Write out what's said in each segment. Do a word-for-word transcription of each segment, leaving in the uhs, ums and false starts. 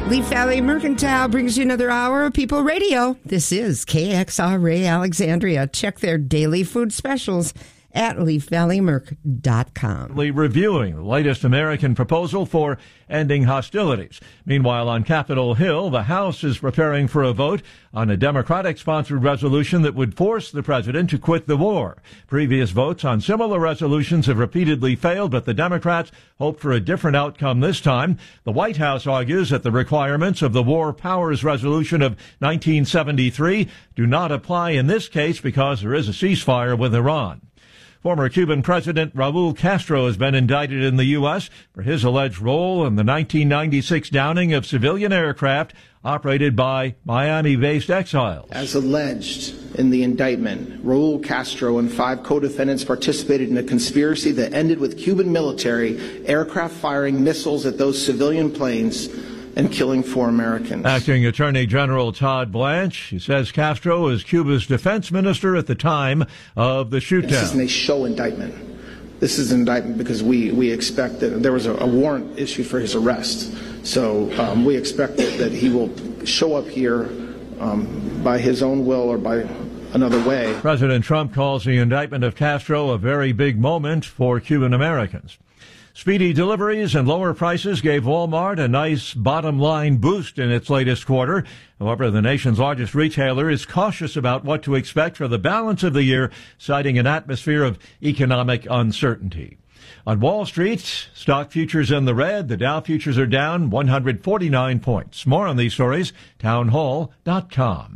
Leaf Valley Mercantile brings you another hour of People Radio. This is K X R A Alexandria. Check their daily food specials at leaf valley merc dot com. Reviewing the latest American proposal for ending hostilities. Meanwhile, on Capitol Hill, the House is preparing for a vote on a Democratic-sponsored resolution that would force the president to quit the war. Previous votes on similar resolutions have repeatedly failed, but the Democrats hope for a different outcome this time. The White House argues that the requirements of the War Powers Resolution of nineteen seventy-three do not apply in this case because there is a ceasefire with Iran. Former Cuban President Raul Castro has been indicted in the U S for his alleged role in the nineteen ninety-six downing of civilian aircraft operated by Miami-based exiles. As alleged in the indictment, Raul Castro and five co-defendants participated in a conspiracy that ended with Cuban military aircraft firing missiles at those civilian planes and killing four Americans. Acting Attorney General Todd Blanche, he says Castro was Cuba's defense minister at the time of the shoot-down. This isn't a show indictment. This is an indictment because we, we expect that there was a, a warrant issued for his arrest. So um, we expect that, that he will show up here um, by his own will or by another way. President Trump calls the indictment of Castro a very big moment for Cuban Americans. Speedy deliveries and lower prices gave Walmart a nice bottom-line boost in its latest quarter. However, the nation's largest retailer is cautious about what to expect for the balance of the year, citing an atmosphere of economic uncertainty. On Wall Street, stock futures in the red. The Dow futures are down one hundred forty-nine points. More on these stories, town hall dot com.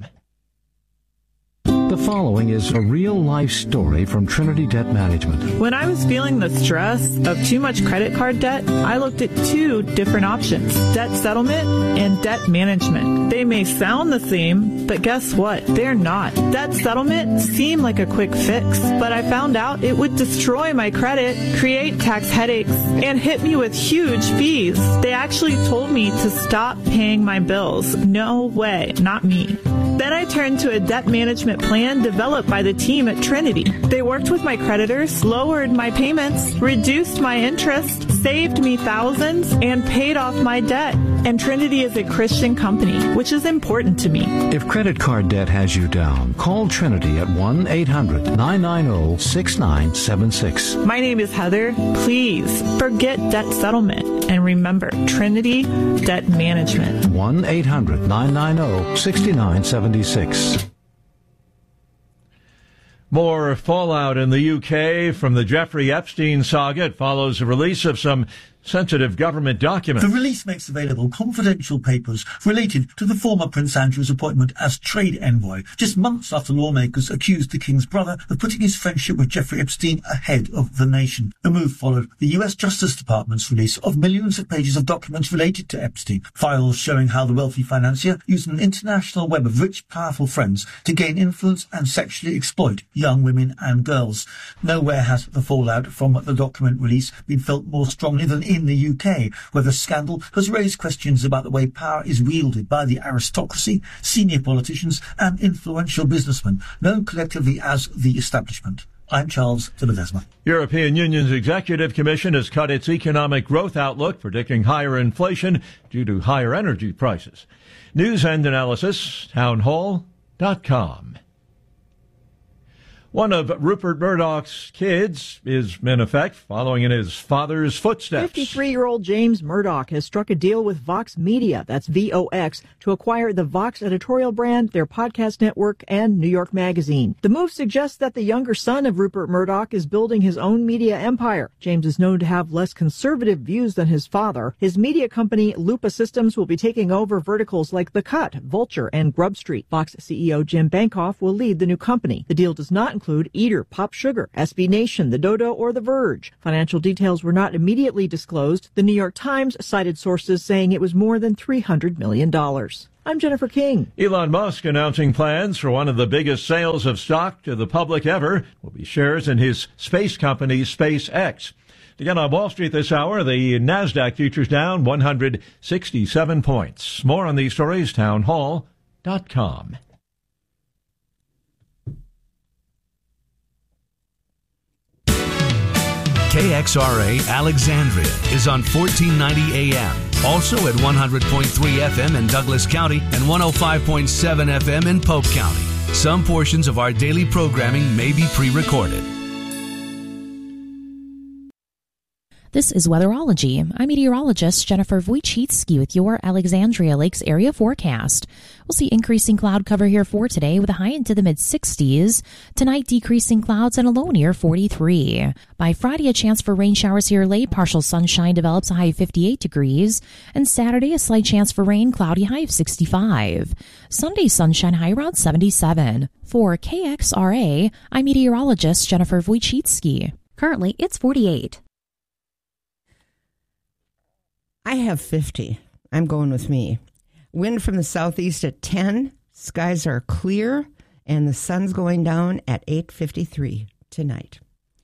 The following is a real-life story from Trinity Debt Management. When I was feeling the stress of too much credit card debt, I looked at two different options, debt settlement and debt management. They may sound the same, but guess what? They're not. Debt settlement seemed like a quick fix, but I found out it would destroy my credit, create tax headaches, and hit me with huge fees. They actually told me to stop paying my bills. No way, not me. Then I turned to a debt management plan developed by the team at Trinity. They worked with my creditors, lowered my payments, reduced my interest, saved me thousands, and paid off my debt. And Trinity is a Christian company, which is important to me. If credit card debt has you down, call Trinity at one eight hundred nine nine zero six nine seven six. My name is Heather. Please forget debt settlement and remember Trinity Debt Management. one eight hundred nine nine zero six nine seven six. More fallout in the U K from the Jeffrey Epstein saga. It follows the release of some sensitive government documents. The release makes available confidential papers related to the former Prince Andrew's appointment as trade envoy, just months after lawmakers accused the King's brother of putting his friendship with Jeffrey Epstein ahead of the nation. The move followed the U S Justice Department's release of millions of pages of documents related to Epstein, files showing how the wealthy financier used an international web of rich, powerful friends to gain influence and sexually exploit young women and girls. Nowhere has the fallout from the document release been felt more strongly than in the U K, where the scandal has raised questions about the way power is wielded by the aristocracy, senior politicians and influential businessmen, known collectively as the establishment. I'm Charles de Ledesma. European Union's Executive Commission has cut its economic growth outlook, predicting higher inflation due to higher energy prices. News and analysis, town hall dot com. One of Rupert Murdoch's kids is, in effect, following in his father's footsteps. fifty-three-year-old James Murdoch has struck a deal with Vox Media, that's V O X, to acquire the Vox editorial brand, their podcast network, and New York Magazine. The move suggests that the younger son of Rupert Murdoch is building his own media empire. James is known to have less conservative views than his father. His media company, Lupa Systems, will be taking over verticals like The Cut, Vulture, and Grub Street. Vox C E O Jim Bankoff will lead the new company. The deal does not include Eater, Pop Sugar, S B Nation, The Dodo, or The Verge. Financial details were not immediately disclosed. The New York Times cited sources saying it was more than three hundred million dollars. I'm Jennifer King. Elon Musk announcing plans for one of the biggest sales of stock to the public ever will be shares in his space company, SpaceX. Again, on Wall Street this hour, the NASDAQ futures down one hundred sixty-seven points. More on these stories, town hall dot com. K X R A Alexandria is on fourteen ninety A M Also at one hundred point three F M in Douglas County and one oh five point seven F M in Pope County. Some portions of our daily programming may be pre-recorded. This is Weatherology. I'm meteorologist Jennifer Wojcicki with your Alexandria Lakes area forecast. We'll see increasing cloud cover here for today with a high into the mid-sixties. Tonight, decreasing clouds and a low near forty-three. By Friday, a chance for rain showers here late. Partial sunshine develops a high of fifty-eight degrees. And Saturday, a slight chance for rain, cloudy high of sixty-five. Sunday, sunshine high around seventy-seven. For K X R A, I'm meteorologist Jennifer Wojcicki. Currently, it's forty-eight. I have fifty. I'm going with me. Wind from the southeast at ten. Skies are clear, and the sun's going down at eight fifty-three tonight.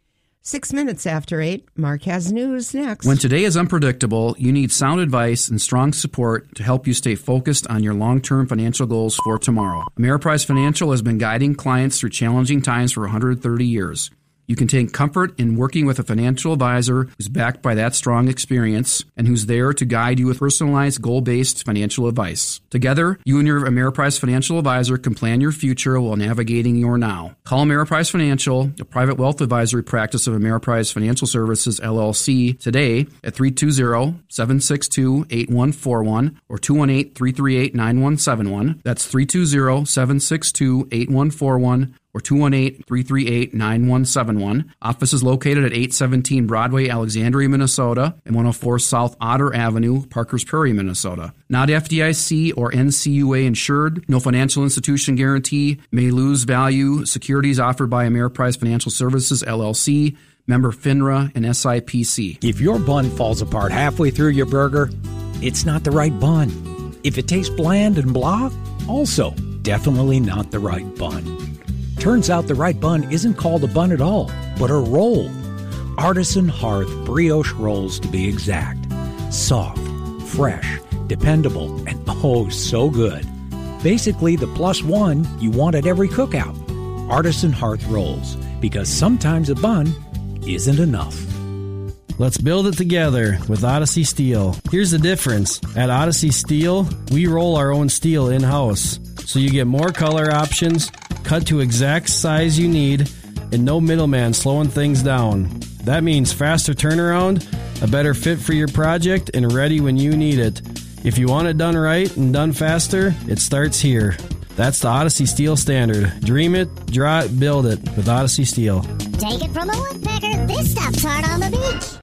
Six minutes after eight, Mark has news next. When today is unpredictable, you need sound advice and strong support to help you stay focused on your long-term financial goals for tomorrow. Ameriprise Financial has been guiding clients through challenging times for one hundred thirty years. You can take comfort in working with a financial advisor who's backed by that strong experience and who's there to guide you with personalized, goal-based financial advice. Together, you and your Ameriprise Financial advisor can plan your future while navigating your now. Call Ameriprise Financial, a private wealth advisory practice of Ameriprise Financial Services, L L C, today at three two zero, seven six two, eight one four one or two one eight, three three eight, nine one seven one. That's three two zero, seven six two, eight one four one. or two one eight, three three eight, nine one seven one. Office is located at eight seventeen Broadway, Alexandria, Minnesota, and one oh four South Otter Avenue, Parkers Prairie, Minnesota. Not F D I C or N C U A insured. No financial institution guarantee. May lose value. Securities offered by Ameriprise Financial Services, L L C. Member FINRA and S I P C. If your bun falls apart halfway through your burger, it's not the right bun. If it tastes bland and blah, also definitely not the right bun. Turns out the right bun isn't called a bun at all, but a roll. Artisan Hearth brioche rolls, to be exact. Soft, fresh, dependable, and oh, so good. Basically, the plus one you want at every cookout. Artisan Hearth rolls, because sometimes a bun isn't enough. Let's build it together with Odyssey Steel. Here's the difference. At Odyssey Steel, we roll our own steel in-house, so you get more color options, cut to exact size you need, and no middleman slowing things down. That means faster turnaround, a better fit for your project, and ready when you need it. If you want it done right and done faster, it starts here. That's the Odyssey Steel standard. Dream it, draw it, build it with Odyssey Steel. Take it from a woodpecker, this stuff's hard on the beach.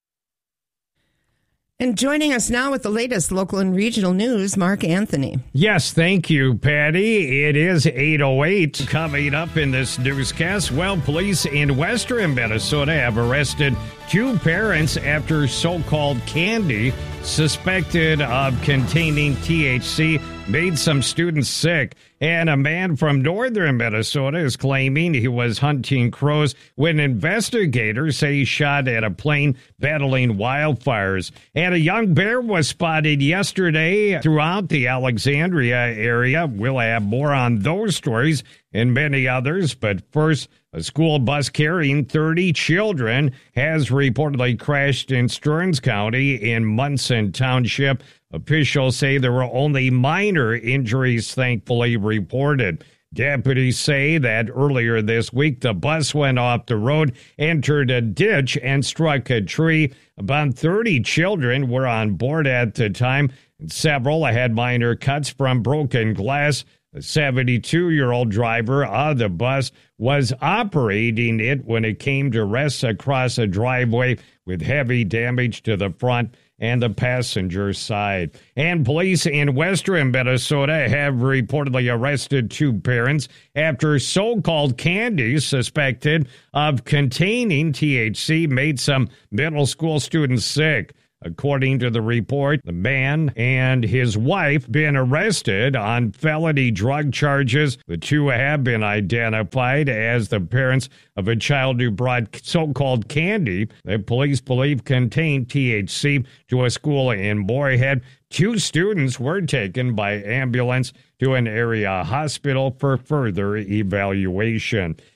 And joining us now with the latest local and regional news, Mark Anthony. Yes, thank you, Patty. It is eight oh eight. Coming up in this newscast, well, police in western Minnesota have arrested two parents after so-called candy suspected of containing T H C made some students sick. And a man from northern Minnesota is claiming he was hunting crows when investigators say he shot at a plane battling wildfires. And a young bear was spotted yesterday throughout the Alexandria area. We'll have more on those stories and many others. But first, a school bus carrying thirty children has reportedly crashed in Stearns County in Munson Township. Officials say there were only minor injuries, thankfully, reported. Deputies say that earlier this week, the bus went off the road, entered a ditch, and struck a tree. About thirty children were on board at the time. Several had minor cuts from broken glass. The seventy-two-year-old driver of the bus was operating it when it came to rest across a driveway with heavy damage to the front and the passenger side. And police in western Minnesota have reportedly arrested two parents after so-called candy suspected of containing T H C made some middle school students sick. According to the report, the man and his wife been arrested on felony drug charges. The two have been identified as the parents of a child who brought so-called candy that police believe contained T H C to a school in Moorhead. Two students were taken by ambulance to an area hospital for further evaluation.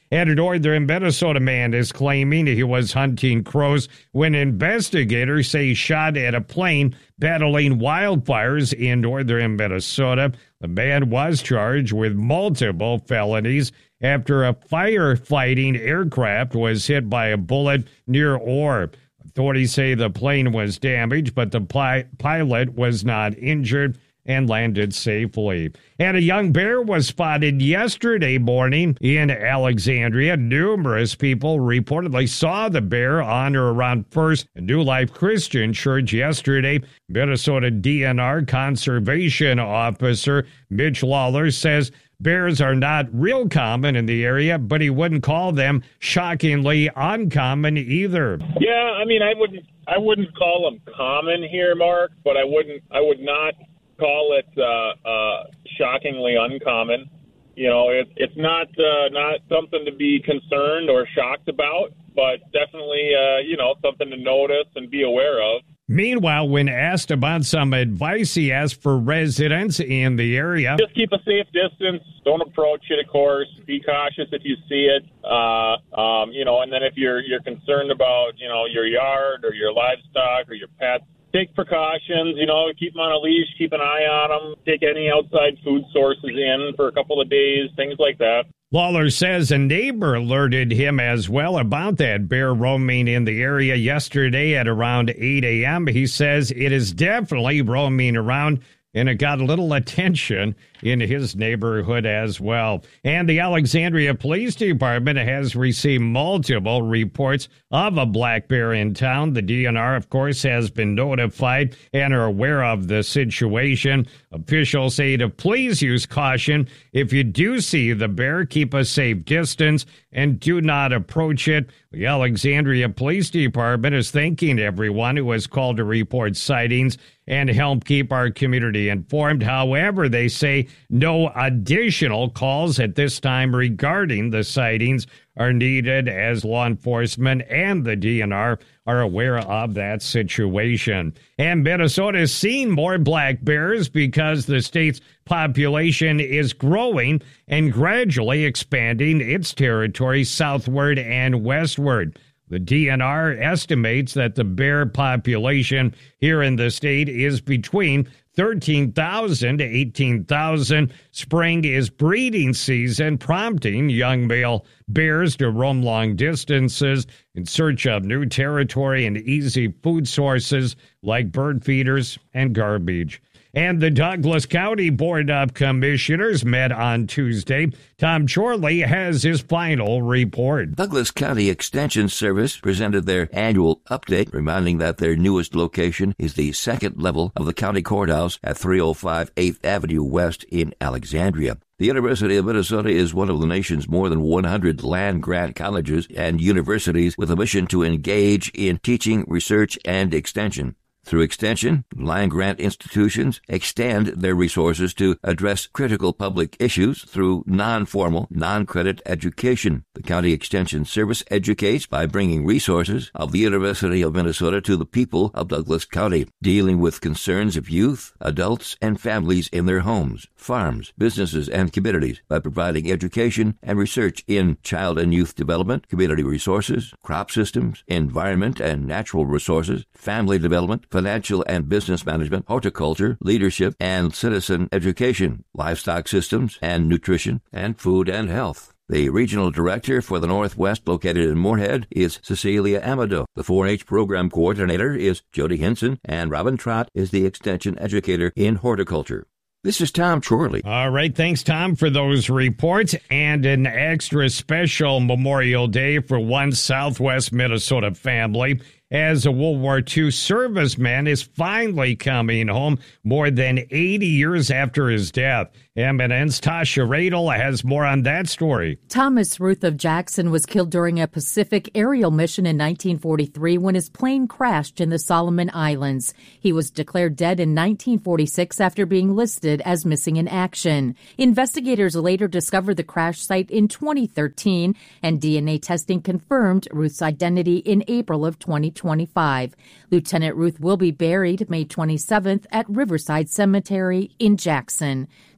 And a northern Minnesota man is claiming he was hunting crows when investigators say he shot at a plane battling wildfires in northern Minnesota. The man was charged with multiple felonies after a firefighting aircraft was hit by a bullet near Orr. Authorities say the plane was damaged, but the pi- pilot was not injured and landed safely. And a young bear was spotted yesterday morning in Alexandria. Numerous people reportedly saw the bear on or around First New Life Christian Church yesterday. Minnesota D N R Conservation Officer Mitch Lawler says bears are not real common in the area, but he wouldn't call them shockingly uncommon either. Yeah, I mean, I wouldn't, I wouldn't call them common here, Mark, but I wouldn't, I would not call it uh, uh, shockingly uncommon. You know, it, it's not uh, not something to be concerned or shocked about, but definitely, uh, you know, something to notice and be aware of. Meanwhile, when asked about some advice, he asked for residents in the area. Just keep a safe distance. Don't approach it, of course. Be cautious if you see it. Uh, um, you know, and then if you're you're concerned about, you know, your yard or your livestock or your pets, take precautions, you know, keep them on a leash, keep an eye on them, take any outside food sources in for a couple of days, things like that. Lawler says a neighbor alerted him as well about that bear roaming in the area yesterday at around eight a.m. He says it is definitely roaming around, and it got a little attention in his neighborhood as well. And the Alexandria Police Department has received multiple reports of a black bear in town. The D N R, of course, has been notified and are aware of the situation. Officials say to please use caution. If you do see the bear, keep a safe distance and do not approach it. The Alexandria Police Department is thanking everyone who has called to report sightings and help keep our community informed. However, they say no additional calls at this time regarding the sightings are needed as law enforcement and the D N R are aware of that situation. And Minnesota is seeing more black bears because the state's population is growing and gradually expanding its territory southward and westward. The D N R estimates that the bear population here in the state is between thirteen thousand to eighteen thousand. Spring is breeding season, prompting young male bears to roam long distances in search of new territory and easy food sources like bird feeders and garbage. And the Douglas County Board of Commissioners met on Tuesday. Tom Chorley has his final report. Douglas County Extension Service presented their annual update, reminding that their newest location is the second level of the county courthouse at three oh five eighth Avenue West in Alexandria. The University of Minnesota is one of the nation's more than one hundred land-grant colleges and universities with a mission to engage in teaching, research, and extension. Through extension, land-grant institutions extend their resources to address critical public issues through non-formal, non-credit education. The County Extension Service educates by bringing resources of the University of Minnesota to the people of Douglas County, dealing with concerns of youth, adults, and families in their homes, farms, businesses, and communities by providing education and research in child and youth development, community resources, crop systems, environment and natural resources, family development, financial and business management, horticulture, leadership, and citizen education, livestock systems and nutrition, and food and health. The regional director for the Northwest, located in Moorhead, is Cecilia Amado. The four H program coordinator is Jody Hinson, and Robin Trott is the extension educator in horticulture. This is Tom Chorley. All right, thanks, Tom, for those reports. And an extra special Memorial Day for one Southwest Minnesota family, as a World War Two serviceman is finally coming home more than eighty years after his death. M N N's Tasha Radel has more on that story. Thomas Ruth of Jackson was killed during a Pacific aerial mission in nineteen forty-three when his plane crashed in the Solomon Islands. He was declared dead in nineteen forty-six after being listed as missing in action. Investigators later discovered the crash site in twenty thirteen, and D N A testing confirmed Ruth's identity in April of twenty twenty-five. Lieutenant Ruth will be buried May twenty-seventh at Riverside Cemetery in Jackson.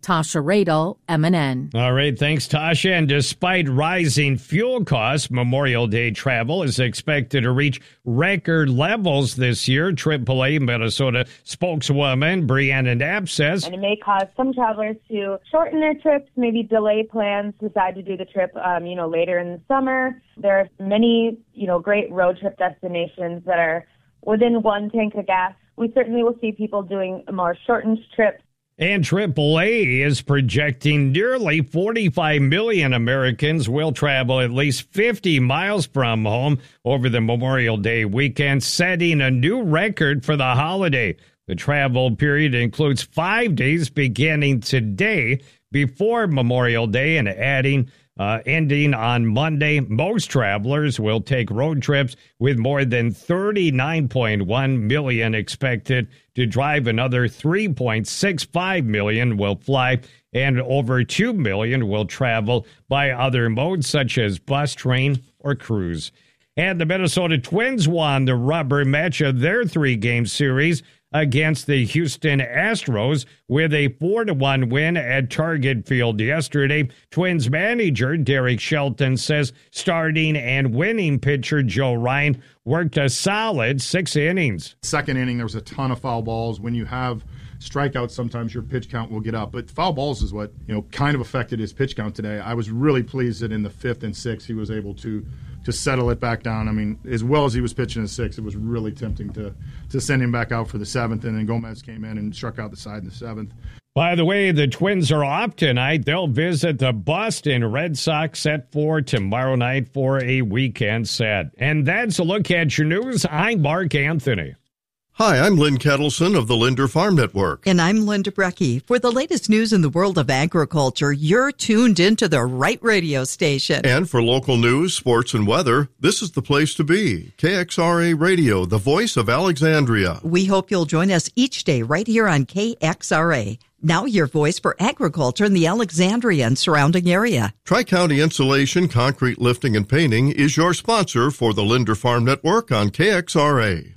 Tasha Radel, M N N. All right, thanks, Tasha. And despite rising fuel costs, Memorial Day travel is expected to reach record levels this year. triple A Minnesota spokeswoman Brianna Knapp says. And it may cause some travelers to shorten their trips, maybe delay plans, decide to do the trip, um, you know, later in the summer. There are many, you know, great road trip destinations that are within one tank of gas. We certainly will see people doing more shortened trips. And triple A is projecting nearly forty-five million Americans will travel at least fifty miles from home over the Memorial Day weekend, setting a new record for the holiday. The travel period includes five days beginning today before Memorial Day and adding Uh, ending on Monday. Most travelers will take road trips, with more than thirty-nine point one million expected to drive. Another three point six five million will fly, and over two million will travel by other modes such as bus, train, or cruise. And the Minnesota Twins won the rubber match of their three-game series against the Houston Astros with a four to one win at Target Field yesterday. Twins manager Derek Shelton says starting and winning pitcher Joe Ryan worked a solid six innings. Second inning, there was a ton of foul balls. When you have strikeouts, sometimes your pitch count will get up. But foul balls is what, you know, kind of affected his pitch count today. I was really pleased that in the fifth and sixth he was able to to settle it back down. I mean, as well as he was pitching in six, it was really tempting to to send him back out for the seventh, and then Gomez came in and struck out the side in the seventh. By the way, the Twins are off tonight. They'll visit the Boston Red Sox set for tomorrow night for a weekend set. And that's a look at your news. I'm Mark Anthony. Hi, I'm Lynn Kettleson of the Linder Farm Network. And I'm Linda Brecky. For the latest news in the world of agriculture, you're tuned into the right radio station. And for local news, sports, and weather, this is the place to be. K X R A Radio, the voice of Alexandria. We hope you'll join us each day right here on K X R A. Now your voice for agriculture in the Alexandria and surrounding area. Tri-County Insulation, Concrete Lifting, and Painting is your sponsor for the Linder Farm Network on K X R A.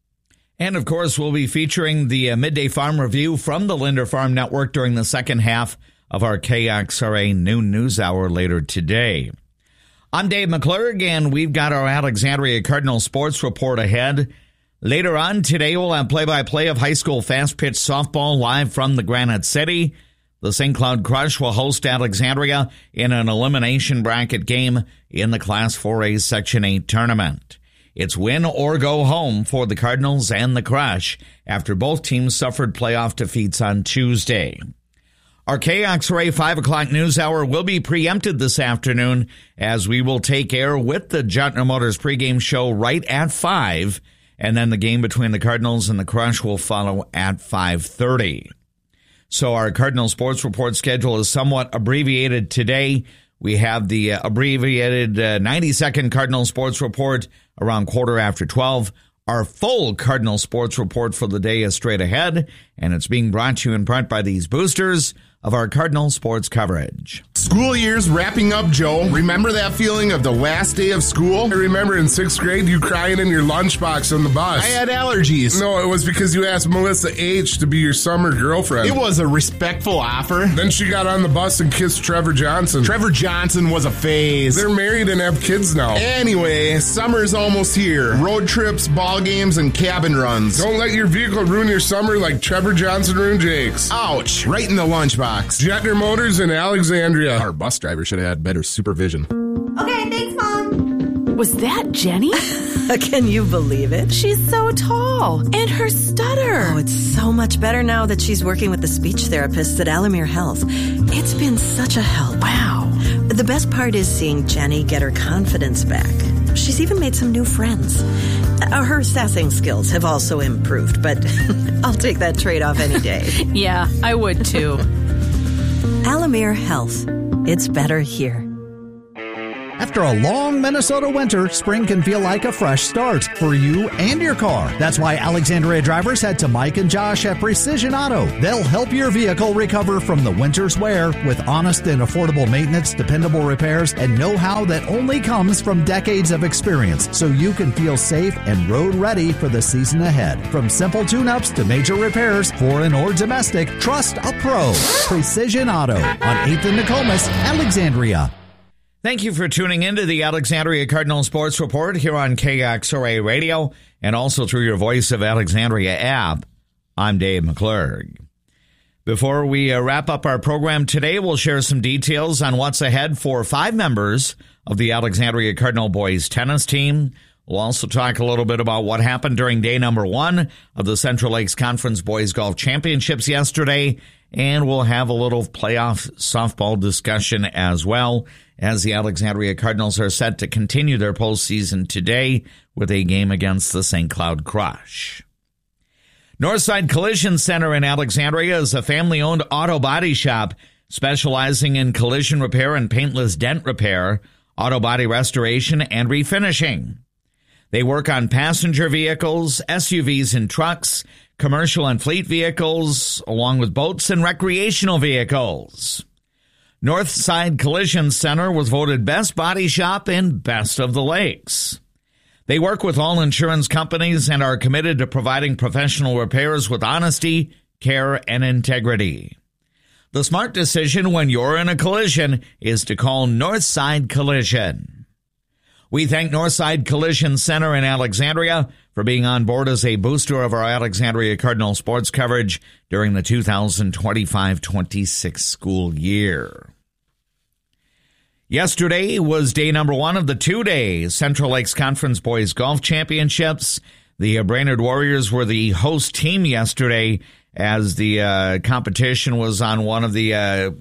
And, of course, we'll be featuring the uh, Midday Farm Review from the Linder Farm Network during the second half of our K X R A Noon News Hour later today. I'm Dave McClurg, and we've got our Alexandria Cardinal Sports Report ahead. Later on today, we'll have play-by-play of high school fast-pitch softball live from the Granite City. The Saint Cloud Crush will host Alexandria in an elimination bracket game in the Class four A Section eight tournament. It's win or go home for the Cardinals and the Crush after both teams suffered playoff defeats on Tuesday. Our K X R A five o'clock news hour will be preempted this afternoon as we will take air with the Jutner Motors pregame show right at five, and then the game between the Cardinals and the Crush will follow at five thirty. So our Cardinal Sports Report schedule is somewhat abbreviated today. We have the uh, abbreviated uh, ninety-second Cardinal Sports Report around quarter after twelve. Our full Cardinal Sports Report for the day is straight ahead, and it's being brought to you in part by these boosters of our Cardinal sports coverage. School year's wrapping up, Joe. Remember that feeling of the last day of school? I remember in sixth grade you crying in your lunchbox on the bus. I had allergies. No, it was because you asked Melissa H. to be your summer girlfriend. It was a respectful offer. Then she got on the bus and kissed Trevor Johnson. Trevor Johnson was a phase. They're married and have kids now. Anyway, summer's almost here. Road trips, ball games, and cabin runs. Don't let your vehicle ruin your summer like Trevor Johnson ruined Jake's. Ouch. Right in the lunchbox. Jetner Motors in Alexandria. Our bus driver should have had better supervision. Okay, thanks, Mom. Was that Jenny? Can you believe it? She's so tall. And her stutter. Oh, it's so much better now that she's working with the speech therapists at Alamere Health. It's been such a help. Wow. The best part is seeing Jenny get her confidence back. She's even made some new friends. Uh, her sassing skills have also improved, but I'll take that trade-off any day. Yeah, I would too. Alamere Health. It's better here. After a long Minnesota winter, spring can feel like a fresh start for you and your car. That's why Alexandria drivers head to Mike and Josh at Precision Auto. They'll help your vehicle recover from the winter's wear with honest and affordable maintenance, dependable repairs, and know-how that only comes from decades of experience, so you can feel safe and road ready for the season ahead. From simple tune-ups to major repairs, foreign or domestic, trust a pro. Precision Auto on eighth and Nokomis, Alexandria. Thank you for tuning in to the Alexandria Cardinal Sports Report here on K X R A Radio and also through your Voice of Alexandria app. I'm Dave McClurg. Before we uh, wrap up our program today, we'll share some details on what's ahead for five members of the Alexandria Cardinal boys tennis team. We'll also talk a little bit about what happened during day number one of the Central Lakes Conference Boys Golf Championships yesterday, and we'll have a little playoff softball discussion as well, as the Alexandria Cardinals are set to continue their postseason today with a game against the Saint Cloud Crush. Northside Collision Center in Alexandria is a family-owned auto body shop specializing in collision repair and paintless dent repair, auto body restoration, and refinishing. They work on passenger vehicles, S U Vs and trucks, commercial and fleet vehicles, along with boats and recreational vehicles. Northside Collision Center was voted Best Body Shop and Best of the Lakes. They work with all insurance companies and are committed to providing professional repairs with honesty, care, and integrity. The smart decision when you're in a collision is to call Northside Collision. We thank Northside Collision Center in Alexandria for being on board as a booster of our Alexandria Cardinal sports coverage during the two thousand twenty-five twenty-six school year. Yesterday was day number one of the two-day Central Lakes Conference Boys Golf Championships. The Brainerd Warriors were the host team yesterday as the uh, competition was on one of the, uh,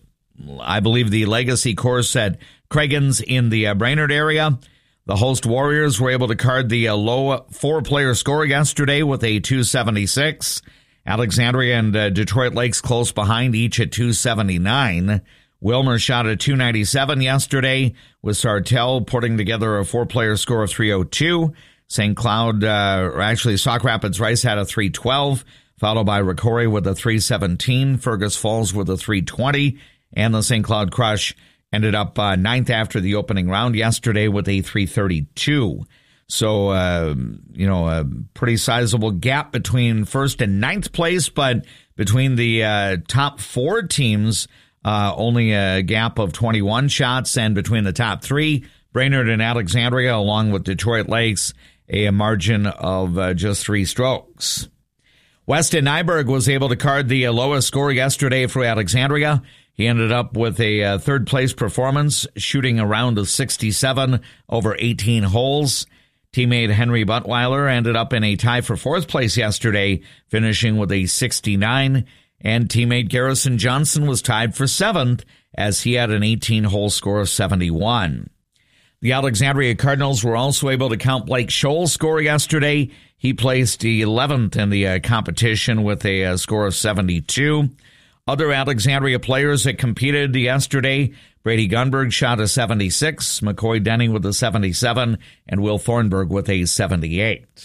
I believe, the Legacy course at Craigens in the uh, Brainerd area. The host Warriors were able to card the uh, low four-player score yesterday with a two seventy-six. Alexandria and uh, Detroit Lakes close behind, each at two seventy-nine. Wilmer shot a two ninety-seven yesterday, with Sartell putting together a four-player score of three oh two. Saint Cloud, uh, or actually Sauk Rapids Rice had a three twelve, followed by Ricori with a three seventeen, Fergus Falls with a three twenty, and the Saint Cloud Crush ended up uh, ninth after the opening round yesterday with a three thirty-two. So, uh, you know, a pretty sizable gap between first and ninth place, but between the uh, top four teams, Uh, only a gap of twenty-one shots, and between the top three, Brainerd and Alexandria, along with Detroit Lakes, a margin of uh, just three strokes. Weston Nyberg was able to card the uh, lowest score yesterday for Alexandria. He ended up with a uh, third-place performance, shooting a round of sixty-seven over eighteen holes. Teammate Henry Buttweiler ended up in a tie for fourth place yesterday, finishing with a sixty-nine. And teammate Garrison Johnson was tied for seventh as he had an eighteen-hole score of seventy-one. The Alexandria Cardinals were also able to count Blake Scholl's score yesterday. He placed eleventh in the uh, competition with a uh, score of seventy-two. Other Alexandria players that competed yesterday, Brady Gunberg shot a seventy-six, McCoy Denny with a seventy-seven, and Will Thornburg with a seventy-eight.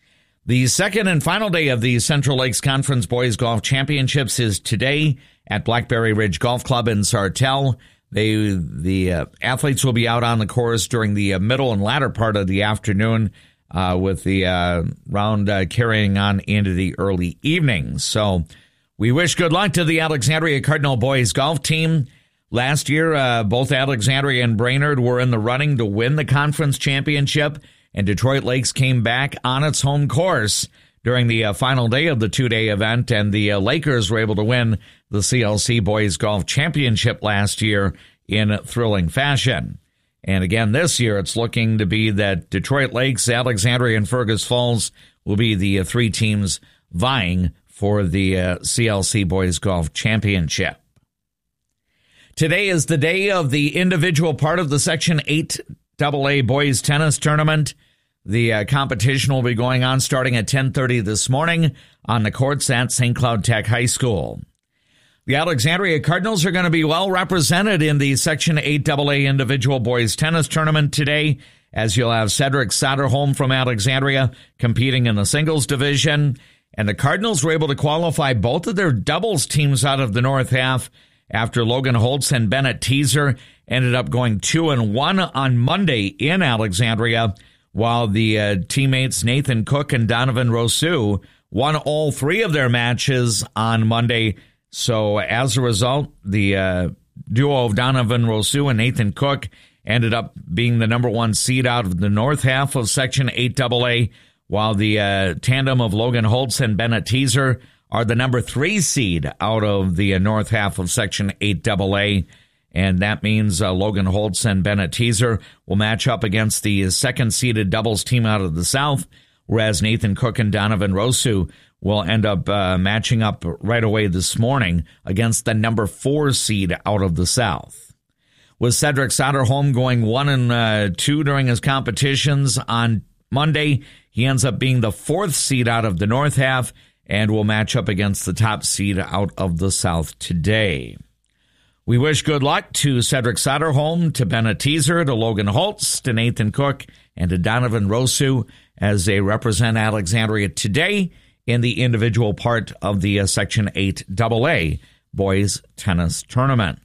The second and final day of the Central Lakes Conference Boys Golf Championships is today at Blackberry Ridge Golf Club in Sartell. They, the uh, athletes will be out on the course during the uh, middle and latter part of the afternoon, uh, with the uh, round uh, carrying on into the early evening. So we wish good luck to the Alexandria Cardinal Boys Golf Team. Last year, uh, both Alexandria and Brainerd were in the running to win the conference championship, and Detroit Lakes came back on its home course during the uh, final day of the two-day event, and the uh, Lakers were able to win the C L C Boys Golf Championship last year in thrilling fashion. And again, this year, it's looking to be that Detroit Lakes, Alexandria, and Fergus Falls will be the uh, three teams vying for the uh, C L C Boys Golf Championship. Today is the day of the individual part of the Section eight double A Boys Tennis Tournament. The uh, competition will be going on starting at ten thirty this morning on the courts at Saint Cloud Tech High School. The Alexandria Cardinals are going to be well represented in the Section eight double A individual boys tennis tournament today, as you'll have Cedric Satterholm from Alexandria competing in the singles division. And the Cardinals were able to qualify both of their doubles teams out of the North half after Logan Holtz and Bennett Teaser ended up going two and one on Monday in Alexandria, while the uh, teammates Nathan Cook and Donovan Rousseau won all three of their matches on Monday. So as a result, the uh, duo of Donovan Rousseau and Nathan Cook ended up being the number one seed out of the North half of Section eight double A, while the uh, tandem of Logan Holtz and Bennett Teaser are the number three seed out of the uh, North half of Section eight double A. And that means uh, Logan Holtz and Bennett Teaser will match up against the second-seeded doubles team out of the South, whereas Nathan Cook and Donovan Rousseau will end up uh, matching up right away this morning against the number four seed out of the South. With Cedric Satterholm going one and uh, two during his competitions on Monday, he ends up being the fourth seed out of the North half and will match up against the top seed out of the South today. We wish good luck to Cedric Satterholm, to Bennett Teaser, to Logan Holtz, to Nathan Cook, and to Donovan Rousseau as they represent Alexandria today in the individual part of the uh, Section eight double A boys tennis tournament.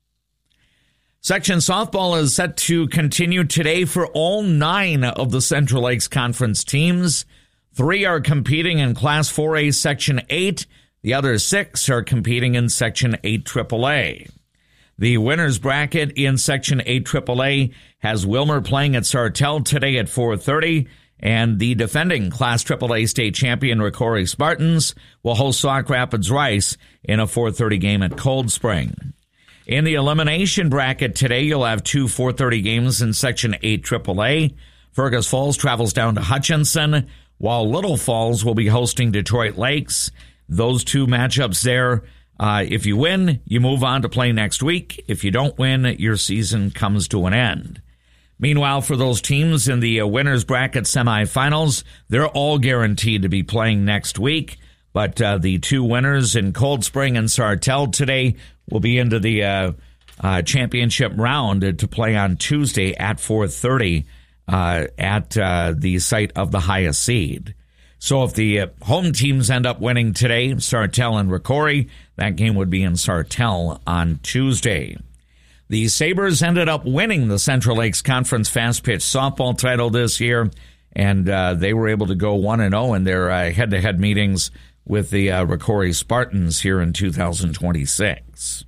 Section softball is set to continue today for all nine of the Central Lakes Conference teams. Three are competing in Class four A Section eight. The other six are competing in Section eight triple A. The winners bracket in Section eight triple A has Wilmer playing at Sartell today at four thirty, and the defending Class triple A state champion Ricori Spartans will host Sauk Rapids Rice in a four thirty game at Cold Spring. In the elimination bracket today, you'll have two four thirty games in Section eight triple A. Fergus Falls travels down to Hutchinson, while Little Falls will be hosting Detroit Lakes. Those two matchups there, uh, if you win, you move on to play next week. If you don't win, your season comes to an end. Meanwhile, for those teams in the uh, winners bracket semifinals, they're all guaranteed to be playing next week. But uh, the two winners in Cold Spring and Sartell today will be into the uh, uh, championship round to play on Tuesday at four thirty uh, at uh, the site of the highest seed. So if the uh, home teams end up winning today, Sartell and Ricori, that game would be in Sartell on Tuesday. The Sabres ended up winning the Central Lakes Conference Fast Pitch Softball title this year, and uh, they were able to go one and oh in their uh, head-to-head meetings with the uh, Ricori Spartans here in two thousand twenty-six.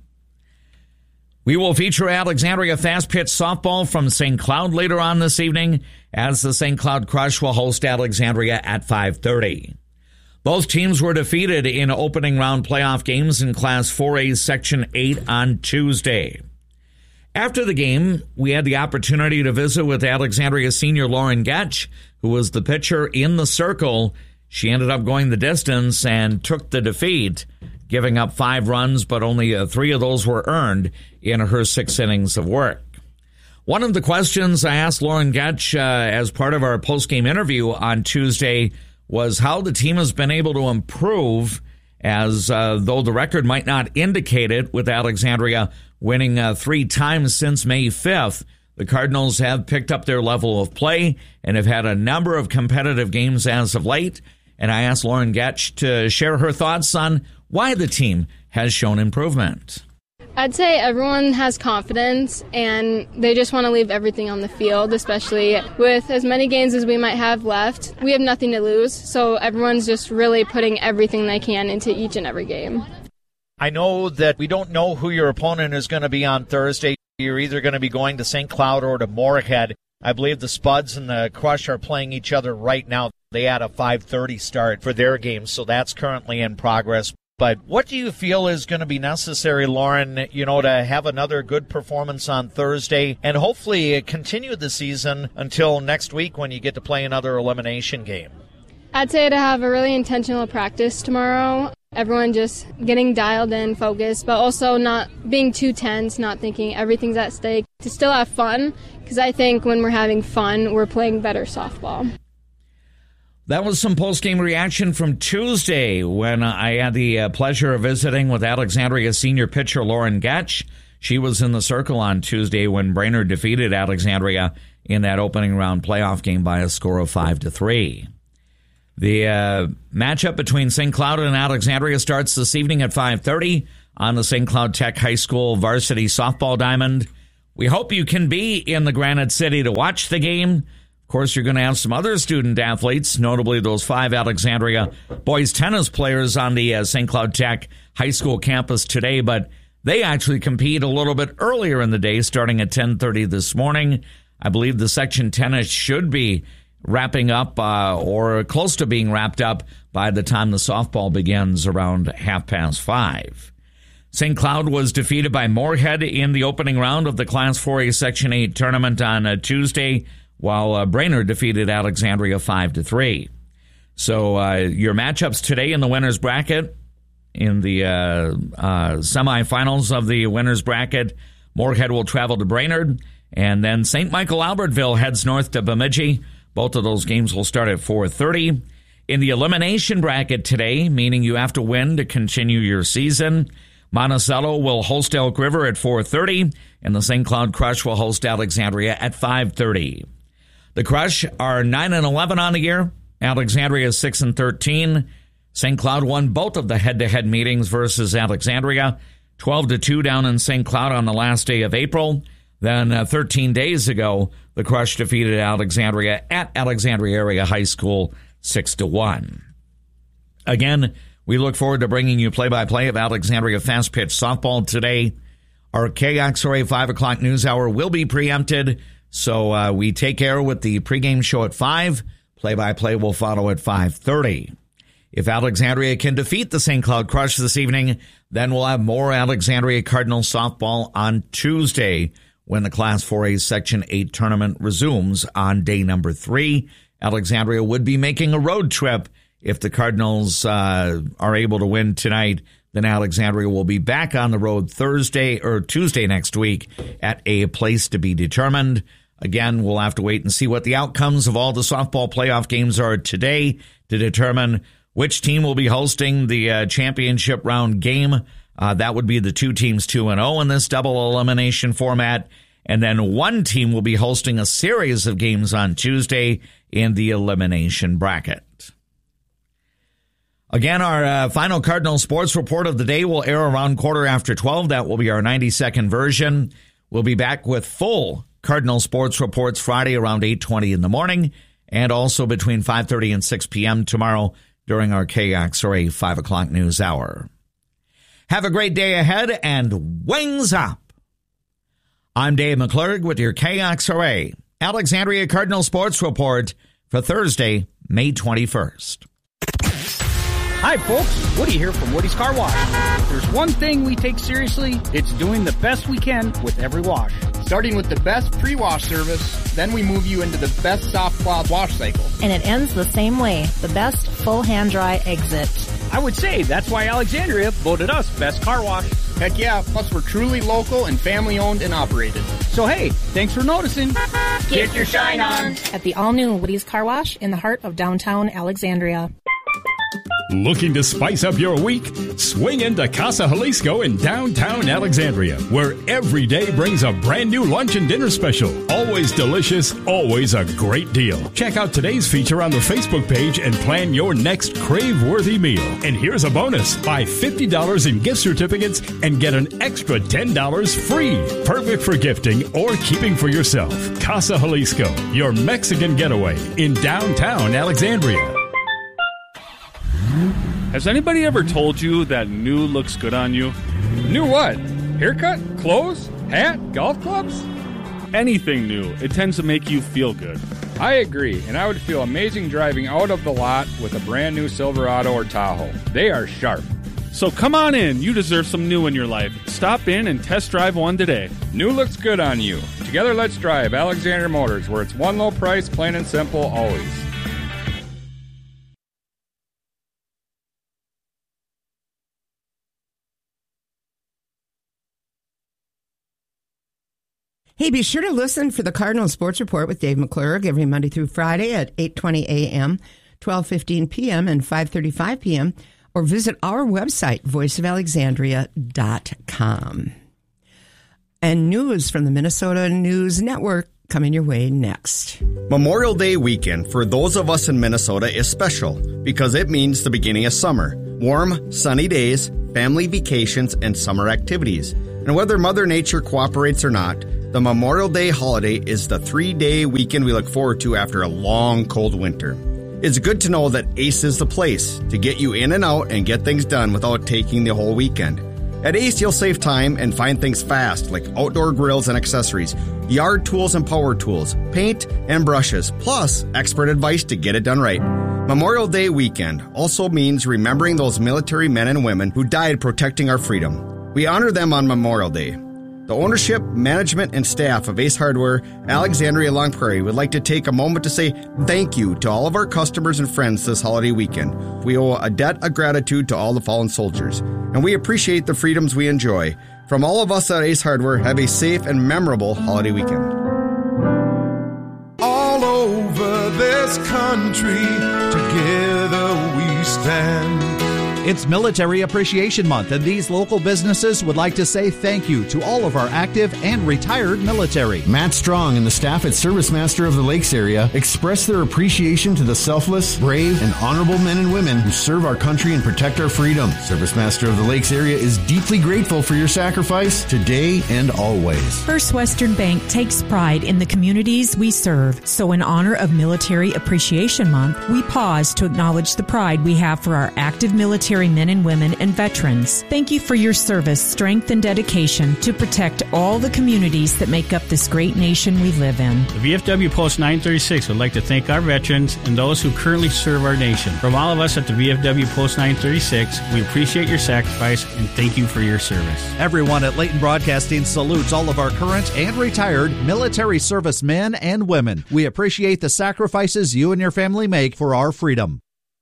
We will feature Alexandria Fast Pitch Softball from Saint Cloud later on this evening, as the Saint Cloud Crush will host Alexandria at five thirty. Both teams were defeated in opening round playoff games in Class four A Section eight on Tuesday. After the game, we had the opportunity to visit with Alexandria senior Lauren Getch, who was the pitcher in the circle. She ended up going the distance and took the defeat, giving up five runs, but only uh, three of those were earned in her six innings of work. One of the questions I asked Lauren Getch uh, as part of our post-game interview on Tuesday was how the team has been able to improve, as uh, though the record might not indicate it, with Alexandria winning uh, three times since May fifth. The Cardinals have picked up their level of play and have had a number of competitive games as of late. And I asked Lauren Getch to share her thoughts on why the team has shown improvement. I'd say everyone has confidence and they just want to leave everything on the field, especially with as many games as we might have left. We have nothing to lose, so everyone's just really putting everything they can into each and every game. I know that we don't know who your opponent is going to be on Thursday. You're either going to be going to Saint Cloud or to Moorhead. I believe the Spuds and the Crush are playing each other right now. They had a five thirty start for their game, so that's currently in progress. But what do you feel is going to be necessary, Lauren, you know, to have another good performance on Thursday and hopefully continue the season until next week when you get to play another elimination game? I'd say to have a really intentional practice tomorrow. Everyone just getting dialed in, focused, but also not being too tense, not thinking everything's at stake. To still have fun, because I think when we're having fun, we're playing better softball. That was some post-game reaction from Tuesday when I had the uh, pleasure of visiting with Alexandria senior pitcher Lauren Getch. She was in the circle on Tuesday when Brainerd defeated Alexandria in that opening round playoff game by a score of five to three. The uh, matchup between Saint Cloud and Alexandria starts this evening at five thirty on the Saint Cloud Tech High School varsity softball diamond. We hope you can be in the Granite City to watch the game. Of course, you're going to have some other student athletes, notably those five Alexandria boys tennis players on the uh, Saint Cloud Tech High School campus today, but they actually compete a little bit earlier in the day, starting at ten thirty this morning. I believe the section tennis should be wrapping up uh, or close to being wrapped up by the time the softball begins around half past five. Saint Cloud was defeated by Moorhead in the opening round of the Class four A Section eight tournament on uh, Tuesday, while uh, Brainerd defeated Alexandria five to three. So uh, your matchups today in the winner's bracket, in the uh, uh, semifinals of the winner's bracket, Moorhead will travel to Brainerd, and then Saint Michael Albertville heads north to Bemidji. Both of those games will start at four thirty. In the elimination bracket today, meaning you have to win to continue your season, Monticello will host Elk River at four thirty, and the Saint Cloud Crush will host Alexandria at five thirty. The Crush are nine and eleven on the year. Alexandria is six and thirteen. Saint Cloud won both of the head-to-head meetings versus Alexandria, twelve to two down in Saint Cloud on the last day of April. Then uh, thirteen days ago, the Crush defeated Alexandria at Alexandria Area High School six to one. Again, we look forward to bringing you play-by-play of Alexandria Fast Pitch Softball today. Our K X R A five o'clock news hour will be preempted, so uh, we take care with the pregame show at five. Play-by-play will follow at five thirty. If Alexandria can defeat the Saint Cloud Crush this evening, then we'll have more Alexandria Cardinals softball on Tuesday when the Class four A Section eight tournament resumes on day number three. Alexandria would be making a road trip. If the Cardinals uh, are able to win tonight, then Alexandria will be back on the road Thursday or Tuesday next week at a place to be determined. Again, we'll have to wait and see what the outcomes of all the softball playoff games are today to determine which team will be hosting the uh, championship round game. Uh, that would be the two teams two and oh in this double elimination format. And then one team will be hosting a series of games on Tuesday in the elimination bracket. Again, our uh, final Cardinal Sports Report of the day will air around quarter after twelve. That will be our ninety-second version. We'll be back with full Cardinal Sports Reports Friday around eight twenty in the morning, and also between five thirty and six p.m. tomorrow during our K X R A five o'clock news hour. Have a great day ahead, and wings up! I'm Dave McClurg with your K X R A Alexandria Cardinal Sports Report for Thursday, May twenty-first. Hi, folks. Woody here from Woody's Car Wash. If there's one thing we take seriously, it's doing the best we can with every wash. Starting with the best pre-wash service, then we move you into the best soft cloth wash cycle. And it ends the same way, the best full hand-dry exit. I would say that's why Alexandria voted us best car wash. Heck yeah, plus we're truly local and family-owned and operated. So hey, thanks for noticing. Get your shine on. At the all-new Woody's Car Wash in the heart of downtown Alexandria. Looking to spice up your week? Swing into Casa Jalisco in downtown Alexandria, where every day brings a brand new lunch and dinner special. Always delicious, always a great deal. Check out today's feature on the Facebook page and plan your next crave-worthy meal. And here's a bonus. Buy fifty dollars in gift certificates and get an extra ten dollars free. Perfect for gifting or keeping for yourself. Casa Jalisco, your Mexican getaway in downtown Alexandria. Has anybody ever told you that new looks good on you? New what? Haircut? Clothes? Hat? Golf clubs? Anything new. It tends to make you feel good. I agree, and I would feel amazing driving out of the lot with a brand new Silverado or Tahoe. They are sharp. So come on in. You deserve some new in your life. Stop in and test drive one today. New looks good on you. Together, let's drive Alexandria Motors, where it's one low price, plain and simple, always. Hey, be sure to listen for the Cardinal Sports Report with Dave McClurg every Monday through Friday at eight twenty a.m. twelve fifteen p.m. and five thirty-five p.m., or visit our website, voice of alexandria dot com. And news from the Minnesota News Network coming your way next. Memorial Day weekend for those of us in Minnesota is special because it means the beginning of summer. Warm, sunny days, family vacations, and summer activities. And whether Mother Nature cooperates or not, the Memorial Day holiday is the three-day weekend we look forward to after a long, cold winter. It's good to know that Ace is the place to get you in and out and get things done without taking the whole weekend. At Ace, you'll save time and find things fast, like outdoor grills and accessories, yard tools and power tools, paint and brushes, plus expert advice to get it done right. Memorial Day weekend also means remembering those military men and women who died protecting our freedom. We honor them on Memorial Day. The ownership, management, and staff of Ace Hardware, Alexandria Long Prairie would like to take a moment to say thank you to all of our customers and friends this holiday weekend. We owe a debt of gratitude to all the fallen soldiers, and we appreciate the freedoms we enjoy. From all of us at Ace Hardware, have a safe and memorable holiday weekend. All over this country, together we stand. It's Military Appreciation Month, and these local businesses would like to say thank you to all of our active and retired military. Matt Strong and the staff at Service Master of the Lakes area express their appreciation to the selfless, brave, and honorable men and women who serve our country and protect our freedom. Service Master of the Lakes area is deeply grateful for your sacrifice today and always. First Western Bank takes pride in the communities we serve, so in honor of Military Appreciation Month, we pause to acknowledge the pride we have for our active military men and women and veterans. Thank you for your service, strength, and dedication to protect all the communities that make up this great nation we live in. The V F W Post nine thirty-six would like to thank our veterans and those who currently serve our nation. From all of us at the V F W Post nine thirty-six, we appreciate your sacrifice and thank you for your service. Everyone at Leighton Broadcasting salutes all of our current and retired military service men and women. We appreciate the sacrifices you and your family make for our freedom.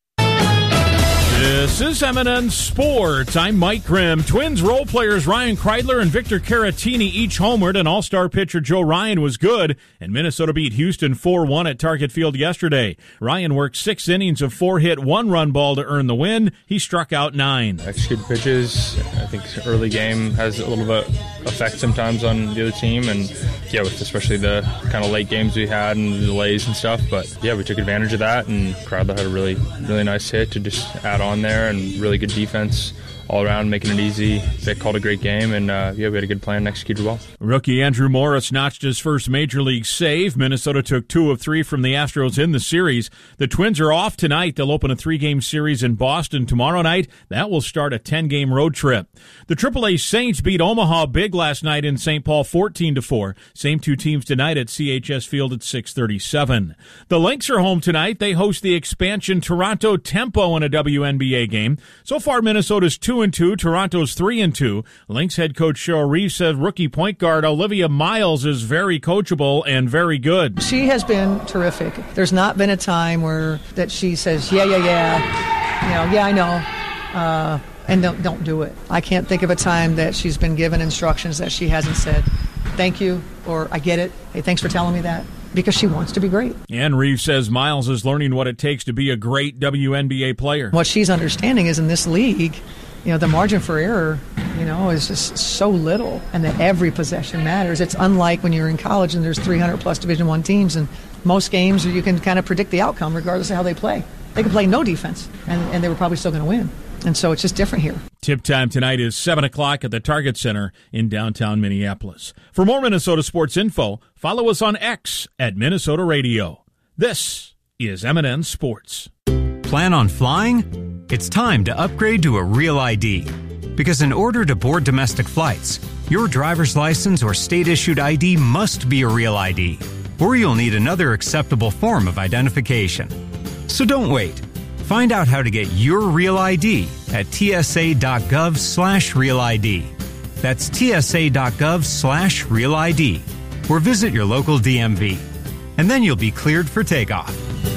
This is M and N Sports. I'm Mike Grimm. Twins role players Ryan Kreidler and Victor Caratini each homered, and all-star pitcher Joe Ryan was good, and Minnesota beat Houston four one at Target Field yesterday. Ryan worked six innings of four-hit, one-run ball to earn the win. He struck out nine. Executed pitches. I think early game has a little bit effect sometimes on the other team, and yeah, with especially the kind of late games we had and the delays and stuff. But yeah, we took advantage of that, and Kreidler had a really, really nice hit to just add on there, and really good defense all around, making it easy. Vic called a great game, and uh, yeah, we had a good plan and executed well. Rookie Andrew Morris notched his first Major League save. Minnesota took two of three from the Astros in the series. The Twins are off tonight. They'll open a three-game series in Boston tomorrow night. That will start a ten-game road trip. The triple A Saints beat Omaha big last night in Saint Paul fourteen to four. Same two teams tonight at C H S Field at six thirty-seven. The Lynx are home tonight. They host the expansion Toronto Tempo in a W N B A game. So far, Minnesota's two and two, Toronto's three and two. Lynx head coach Cheryl Reeves said rookie point guard Olivia Miles is very coachable and very good. She has been terrific. There's not been a time where that she says, yeah, yeah, yeah, you know, yeah, I know, uh, and don't, don't do it. I can't think of a time that she's been given instructions that she hasn't said, thank you, or I get it, hey, thanks for telling me that. Because she wants to be great. And Reeves says Miles is learning what it takes to be a great W N B A player. What she's understanding is in this league, you know, the margin for error, you know, is just so little, and that every possession matters. It's unlike when you're in college and there's three hundred plus Division One teams, and most games you can kind of predict the outcome regardless of how they play. They can play no defense, and, and they were probably still going to win. And so it's just different here. Tip time tonight is seven o'clock at the Target Center in downtown Minneapolis. For more Minnesota sports info, follow us on X at Minnesota Radio. This is M and N Sports. Plan on flying? It's time to upgrade to a Real I D. Because in order to board domestic flights, your driver's license or state-issued I D must be a Real I D, or you'll need another acceptable form of identification. So don't wait. Find out how to get your Real I D at tsa.gov slash Real ID. That's tsa.gov slash Real ID. Or visit your local D M V. And then you'll be cleared for takeoff.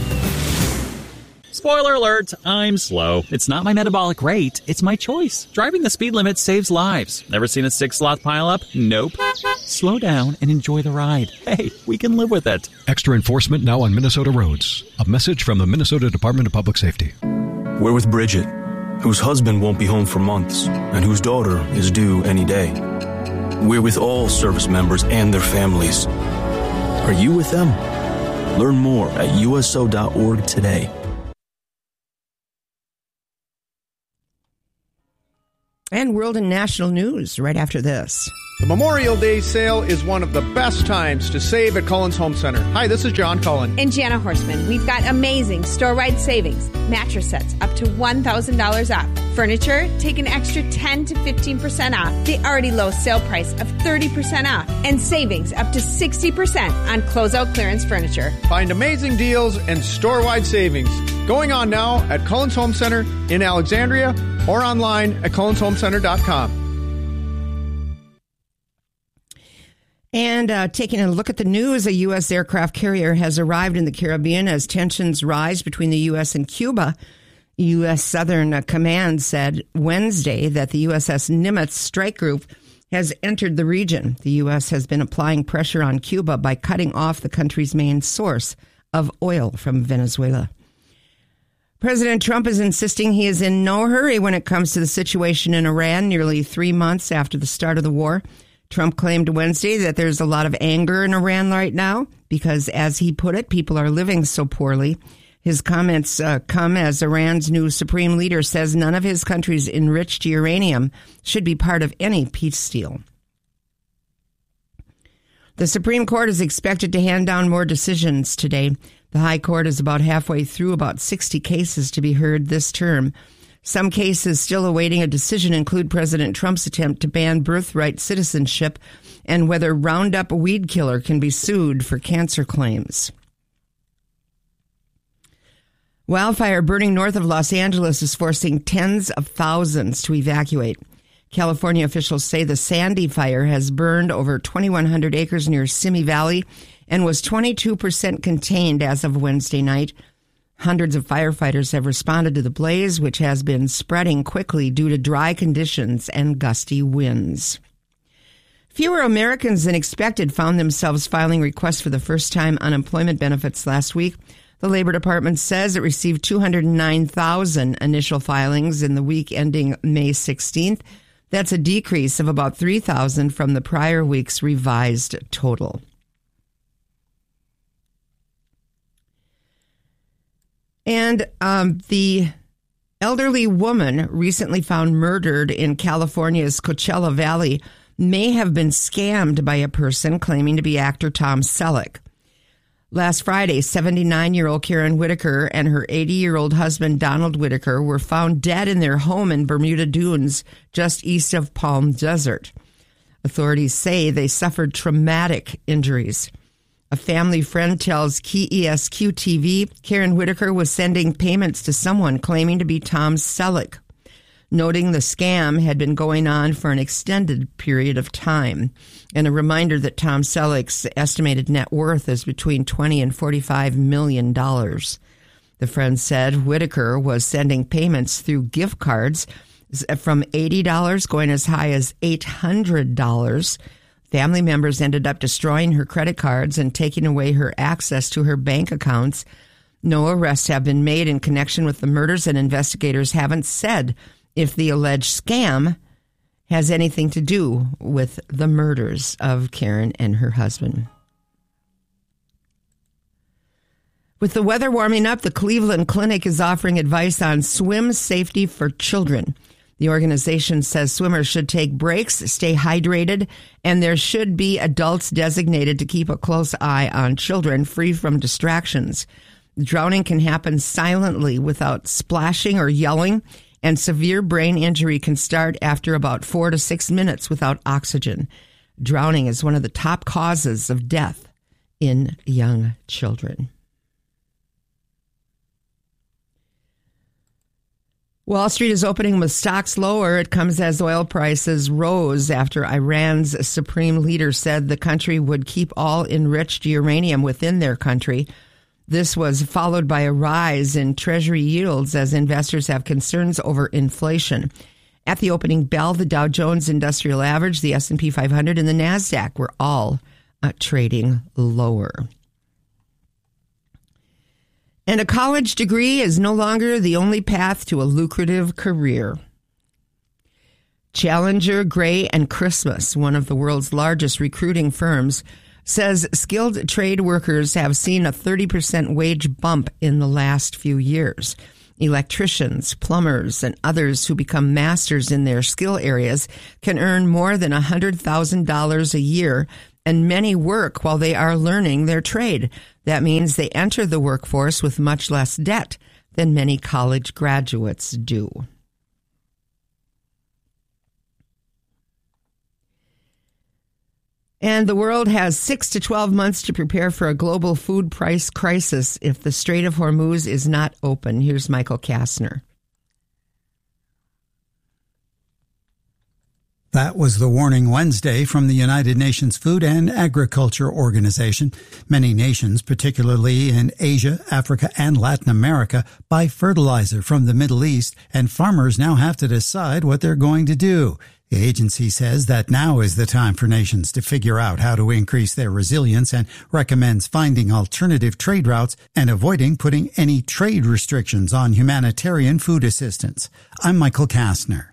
Spoiler alert, I'm slow. It's not my metabolic rate, it's my choice. Driving the speed limit saves lives. Never seen a six-slot pileup? Nope. Slow down and enjoy the ride. Hey, we can live with it. Extra enforcement now on Minnesota roads. A message from the Minnesota Department of Public Safety. We're with Bridget, whose husband won't be home for months and whose daughter is due any day. We're with all service members and their families. Are you with them? Learn more at U S O dot org today. And world and national news right after this. The Memorial Day sale is one of the best times to save at Cullen's Home Center. Hi, this is John Cullen. And Jana Horseman. We've got amazing store-wide savings. Mattress sets up to one thousand dollars off. Furniture, take an extra ten to fifteen percent off. The already low sale price of thirty percent off. And savings up to sixty percent on closeout clearance furniture. Find amazing deals and store-wide savings going on now at Cullen's Home Center in Alexandria or online at cullens home center dot com. And uh, taking a look at the news, a U S aircraft carrier has arrived in the Caribbean as tensions rise between the U S and Cuba. U S Southern Command said Wednesday that the U S S Nimitz strike group has entered the region. The U S has been applying pressure on Cuba by cutting off the country's main source of oil from Venezuela. President Trump is insisting he is in no hurry when it comes to the situation in Iran nearly three months after the start of the war. Trump claimed Wednesday that there's a lot of anger in Iran right now because, as he put it, people are living so poorly. His comments uh, come as Iran's new supreme leader says none of his country's enriched uranium should be part of any peace deal. The Supreme Court is expected to hand down more decisions today. The High Court is about halfway through about sixty cases to be heard this term. Some cases still awaiting a decision include President Trump's attempt to ban birthright citizenship and whether Roundup weed killer can be sued for cancer claims. Wildfire burning north of Los Angeles is forcing tens of thousands to evacuate. California officials say the Sandy fire has burned over twenty-one hundred acres near Simi Valley and was twenty-two percent contained as of Wednesday night. Hundreds of firefighters have responded to the blaze, which has been spreading quickly due to dry conditions and gusty winds. Fewer Americans than expected found themselves filing requests for the first-time unemployment benefits last week. The Labor Department says it received two hundred nine thousand initial filings in the week ending May sixteenth. That's a decrease of about three thousand from the prior week's revised total. And um, the elderly woman recently found murdered in California's Coachella Valley may have been scammed by a person claiming to be actor Tom Selleck. Last Friday, seventy-nine-year-old Karen Whitaker and her eighty-year-old husband Donald Whitaker were found dead in their home in Bermuda Dunes, just east of Palm Desert. Authorities say they suffered traumatic injuries. A family friend tells K E S Q T V Karen Whitaker was sending payments to someone claiming to be Tom Selleck, noting the scam had been going on for an extended period of time, and a reminder that Tom Selleck's estimated net worth is between twenty and forty-five million dollars. The friend said Whitaker was sending payments through gift cards from eighty dollars going as high as eight hundred dollars. Family members ended up destroying her credit cards and taking away her access to her bank accounts. No arrests have been made in connection with the murders, and investigators haven't said if the alleged scam has anything to do with the murders of Karen and her husband. With the weather warming up, the Cleveland Clinic is offering advice on swim safety for children. The organization says swimmers should take breaks, stay hydrated, and there should be adults designated to keep a close eye on children free from distractions. Drowning can happen silently without splashing or yelling, and severe brain injury can start after about four to six minutes without oxygen. Drowning is one of the top causes of death in young children. Wall Street is opening with stocks lower. It comes as oil prices rose after Iran's supreme leader said the country would keep all enriched uranium within their country. This was followed by a rise in Treasury yields as investors have concerns over inflation. At the opening bell, the Dow Jones Industrial Average, the S and P five hundred, and the NASDAQ were all uh, trading lower. And a college degree is no longer the only path to a lucrative career. Challenger, Gray, and Christmas, one of the world's largest recruiting firms, says skilled trade workers have seen a thirty percent wage bump in the last few years. Electricians, plumbers, and others who become masters in their skill areas can earn more than one hundred thousand dollars a year, and many work while they are learning their trade. That means they enter the workforce with much less debt than many college graduates do. And the world has six to twelve months to prepare for a global food price crisis if the Strait of Hormuz is not open. Here's Michael Kastner. That was the warning Wednesday from the United Nations Food and Agriculture Organization. Many nations, particularly in Asia, Africa, and Latin America, buy fertilizer from the Middle East, and farmers now have to decide what they're going to do. The agency says that now is the time for nations to figure out how to increase their resilience and recommends finding alternative trade routes and avoiding putting any trade restrictions on humanitarian food assistance. I'm Michael Kastner.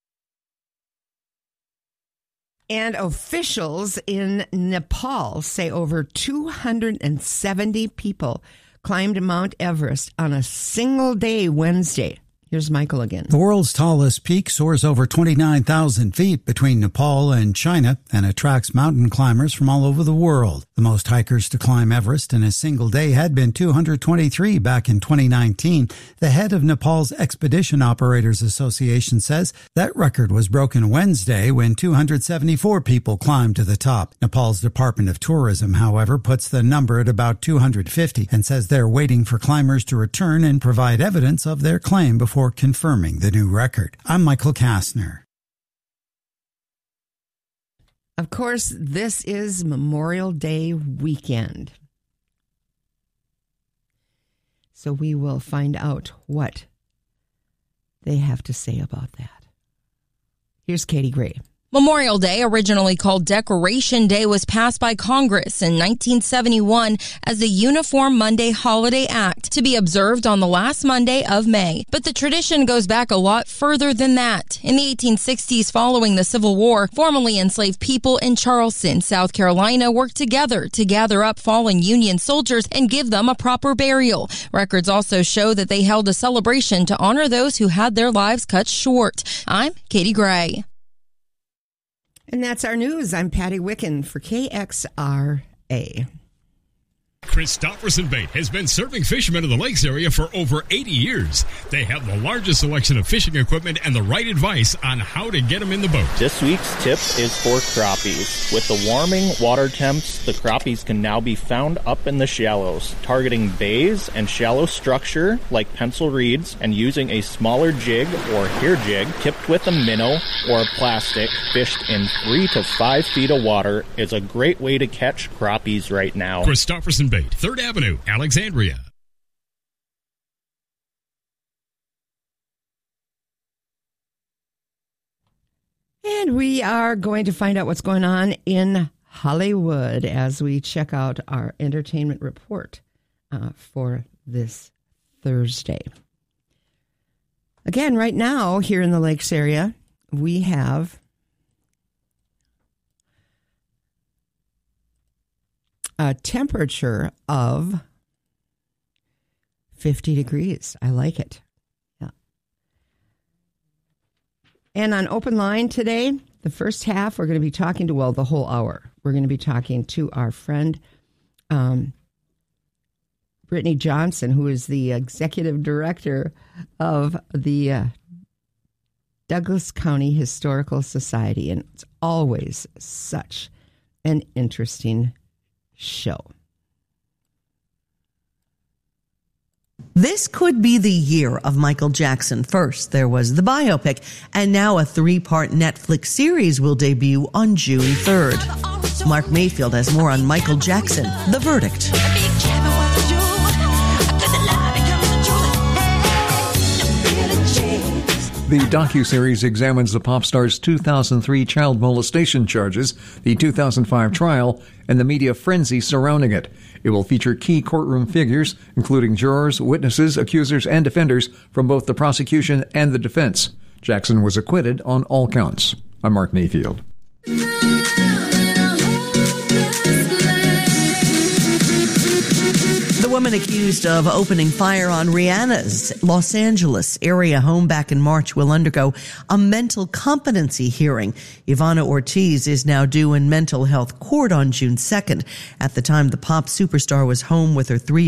And officials in Nepal say over two hundred seventy people climbed Mount Everest on a single day Wednesday. Here's Michael again. The world's tallest peak soars over twenty-nine thousand feet between Nepal and China and attracts mountain climbers from all over the world. The most hikers to climb Everest in a single day had been two hundred twenty-three back in twenty nineteen. The head of Nepal's Expedition Operators Association says that record was broken Wednesday when two hundred seventy-four people climbed to the top. Nepal's Department of Tourism, however, puts the number at about two hundred fifty and says they're waiting for climbers to return and provide evidence of their claim before confirming the new record. I'm Michael Kastner. Of course, this is Memorial Day weekend. So we will find out what they have to say about that. Here's Katie Gray. Memorial Day, originally called Decoration Day, was passed by Congress in nineteen seventy-one as the Uniform Monday Holiday Act to be observed on the last Monday of May. But the tradition goes back a lot further than that. In the eighteen sixties, following the Civil War, formerly enslaved people in Charleston, South Carolina, worked together to gather up fallen Union soldiers and give them a proper burial. Records also show that they held a celebration to honor those who had their lives cut short. I'm Katie Gray. And that's our news. I'm Patty Wicken for K X R A. Christofferson Bait has been serving fishermen in the lakes area for over eighty years. They have the largest selection of fishing equipment and the right advice on how to get them in the boat. This week's tip is for crappies. With the warming water temps, the crappies can now be found up in the shallows, targeting bays and shallow structure like pencil reeds and using a smaller jig or hair jig tipped with a minnow or plastic fished in three to five feet of water is a great way to catch crappies right now. Christofferson Bait, third Avenue, Alexandria. And we are going to find out what's going on in Hollywood as we check out our entertainment report uh, for this Thursday. Again, right now, here in the Lakes area, we have a temperature of fifty degrees. I like it. Yeah. And on Open Line today, the first half, we're going to be talking to, well, the whole hour. We're going to be talking to our friend, um, Brittany Johnson, who is the executive director of the uh, Douglas County Historical Society. And it's always such an interesting show. This could be the year of Michael Jackson. First, there was the biopic, and now a three-part Netflix series will debut on June third. Mark Mayfield has more on Michael Jackson, The Verdict. The docuseries examines the pop star's two thousand three child molestation charges, the two thousand five trial, and the media frenzy surrounding it. It will feature key courtroom figures, including jurors, witnesses, accusers, and defenders from both the prosecution and the defense. Jackson was acquitted on all counts. I'm Mark Mayfield. The woman accused of opening fire on Rihanna's Los Angeles area home back in March will undergo a mental competency hearing. Ivana Ortiz is now due in mental health court on June second. At the time, the pop superstar was home with her three